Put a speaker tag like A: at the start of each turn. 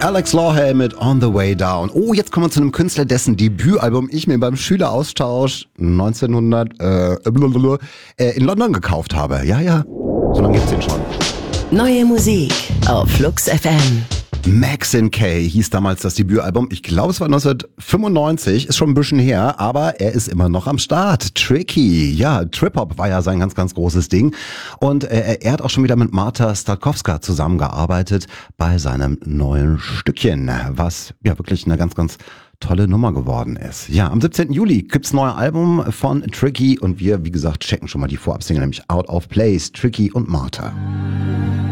A: Alex Lawhey mit On the Way Down. Oh, jetzt kommen wir zu einem Künstler, dessen Debütalbum ich mir beim Schüleraustausch 1900 in London gekauft habe. Ja, so lange gibt's den schon.
B: Neue Musik auf Flux FM.
A: Maxine K hieß damals das Debütalbum. Ich glaube, es war 1995, ist schon ein bisschen her, aber er ist immer noch am Start. Tricky, ja, Trip-Hop war ja sein ganz, ganz großes Ding. Und er hat auch schon wieder mit Marta Statkowska zusammengearbeitet bei seinem neuen Stückchen, was ja wirklich eine ganz, ganz tolle Nummer geworden ist. Ja, am 17. Juli gibt's ein neues Album von Tricky und wir, wie gesagt, checken schon mal die Vorabsingle, nämlich Out of Place, Tricky und Marta.